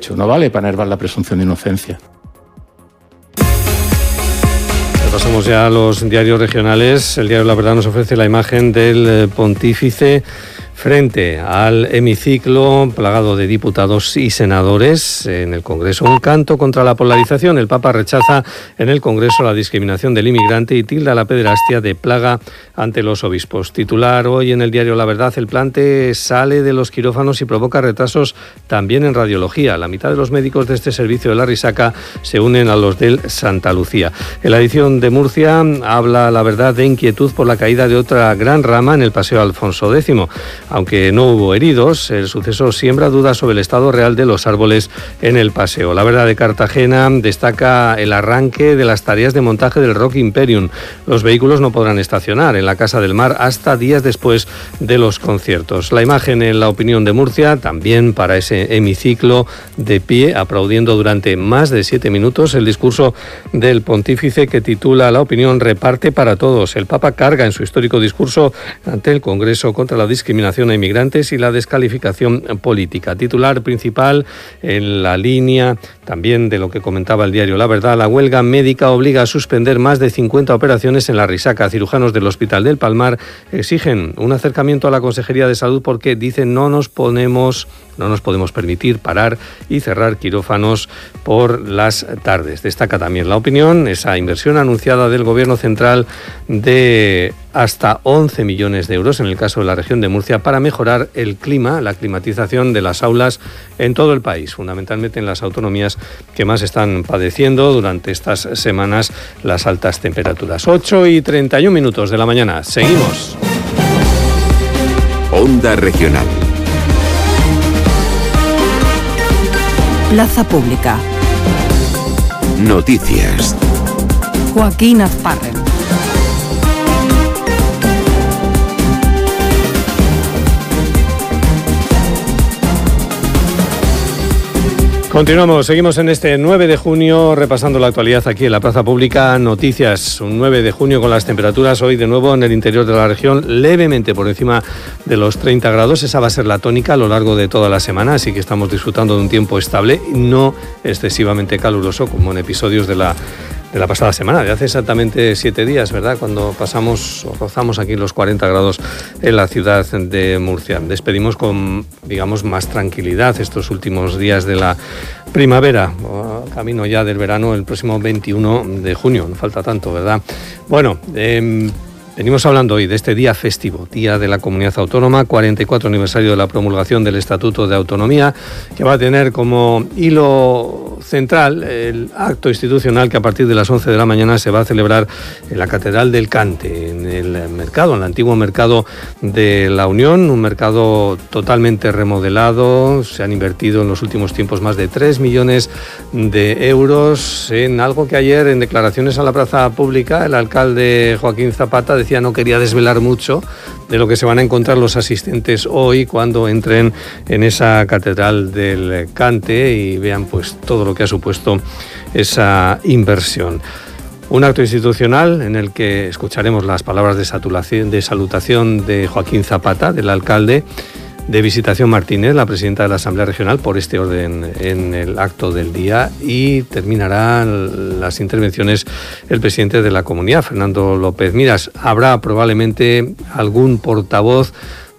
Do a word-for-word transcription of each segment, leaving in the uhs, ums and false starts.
hecho, no vale para enervar la presunción de inocencia. Pasamos ya a los diarios regionales. El diario La Verdad nos ofrece la imagen del pontífice frente al hemiciclo plagado de diputados y senadores en el Congreso. Un canto contra la polarización. El Papa rechaza en el Congreso la discriminación del inmigrante y tilda la pederastia de plaga ante los obispos. Titular hoy en el diario La Verdad: el plante sale de los quirófanos y provoca retrasos también en radiología. La mitad de los médicos de este servicio de la Risaca se unen a los del Santa Lucía. En la edición de Murcia habla La Verdad de inquietud por la caída de otra gran rama en el Paseo Alfonso décimo. Aunque no hubo heridos, el suceso siembra dudas sobre el estado real de los árboles en el paseo. La Verdad de Cartagena destaca el arranque de las tareas de montaje del Rock Imperium. Los vehículos no podrán estacionar en la Casa del Mar hasta días después de los conciertos. La imagen en La Opinión de Murcia, también para ese hemiciclo de pie, aplaudiendo durante más de siete minutos el discurso del pontífice, que titula La Opinión: reparte para todos. El Papa carga en su histórico discurso ante el Congreso contra la discriminación a inmigrantes y la descalificación política. Titular principal en la línea también de lo que comentaba el diario La Verdad: la huelga médica obliga a suspender más de cincuenta operaciones en la Risaca. Cirujanos del Hospital del Palmar exigen un acercamiento a la Consejería de Salud porque dicen no nos ponemos, no nos podemos permitir parar y cerrar quirófanos por las tardes. Destaca también La Opinión esa inversión anunciada del Gobierno central de hasta once millones de euros en el caso de la región de Murcia para mejorar el clima, la climatización de las aulas en todo el país, fundamentalmente en las autonomías que más están padeciendo durante estas semanas las altas temperaturas. ocho y treinta y un minutos de la mañana. Seguimos. Onda Regional. Plaza Pública. Noticias. Joaquín Azparren. Continuamos, seguimos en este nueve de junio repasando la actualidad aquí en la Plaza Pública. Noticias, un nueve de junio con las temperaturas hoy de nuevo en el interior de la región levemente por encima de los treinta grados. Esa va a ser la tónica a lo largo de toda la semana, así que estamos disfrutando de un tiempo estable, no excesivamente caluroso como en episodios de la de la pasada semana, de hace exactamente siete días, ¿verdad?, cuando pasamos o rozamos aquí los cuarenta grados en la ciudad de Murcia. Despedimos con, digamos, más tranquilidad estos últimos días de la primavera, camino ya del verano el próximo veintiuno de junio, no falta tanto, ¿verdad? Bueno, eh, venimos hablando hoy de este día festivo, Día de la Comunidad Autónoma, cuarenta y cuatro aniversario de la promulgación del Estatuto de Autonomía, que va a tener como hilo central el acto institucional que a partir de las once de la mañana se va a celebrar en la Catedral del Cante, en el mercado, en el antiguo mercado de la Unión, un mercado totalmente remodelado. Se han invertido en los últimos tiempos más de tres millones de euros en algo que ayer, en declaraciones a la Plaza Pública, el alcalde Joaquín Zapata decía no quería desvelar mucho de lo que se van a encontrar los asistentes hoy cuando entren en esa Catedral del Cante y vean pues todo lo que ha supuesto esa inversión. Un acto institucional en el que escucharemos las palabras de salutación, de salutación de Joaquín Zapata, del alcalde, de Visitación Martínez, la presidenta de la Asamblea Regional, por este orden en el acto del día, y terminarán las intervenciones el presidente de la comunidad, Fernando López Miras. Habrá probablemente algún portavoz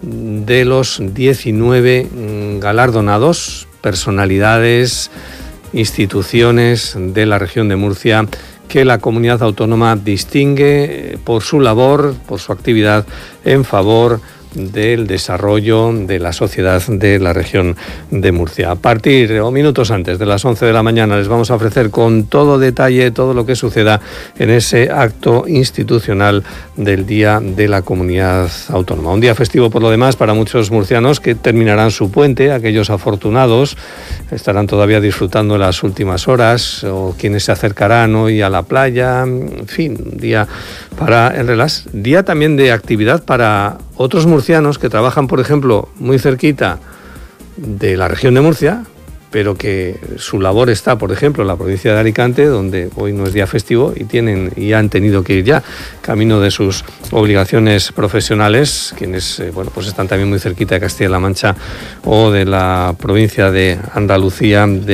de los diecinueve galardonados, personalidades, instituciones de la región de Murcia que la comunidad autónoma distingue por su labor, por su actividad en favor del desarrollo de la sociedad de la región de Murcia. A partir o minutos antes de las once de la mañana les vamos a ofrecer con todo detalle todo lo que suceda en ese acto institucional del Día de la Comunidad Autónoma. Un día festivo por lo demás para muchos murcianos que terminarán su puente, aquellos afortunados estarán todavía disfrutando las últimas horas o quienes se acercarán hoy a la playa, en fin, un día para el relax, día también de actividad para otros murcianos que trabajan, por ejemplo, muy cerquita de la región de Murcia, pero que su labor está, por ejemplo, en la provincia de Alicante, donde hoy no es día festivo y tienen y han tenido que ir ya camino de sus obligaciones profesionales, quienes eh, bueno, pues están también muy cerquita de Castilla-La Mancha o de la provincia de Andalucía. De